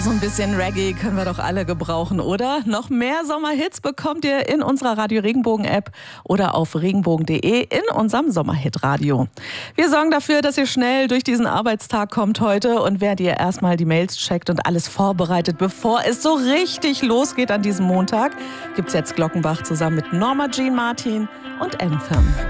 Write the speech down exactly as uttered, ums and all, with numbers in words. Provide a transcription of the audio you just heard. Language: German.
So ein bisschen Reggae können wir doch alle gebrauchen, oder? Noch mehr Sommerhits bekommt ihr in unserer Radio Regenbogen App oder auf regenbogen punkt de in unserem Sommerhit-Radio. Wir sorgen dafür, dass ihr schnell durch diesen Arbeitstag kommt heute, und während ihr erstmal die Mails checkt und alles vorbereitet, bevor es so richtig losgeht an diesem Montag, gibt's jetzt Glockenbach zusammen mit Norma Jean Martin und Anthem.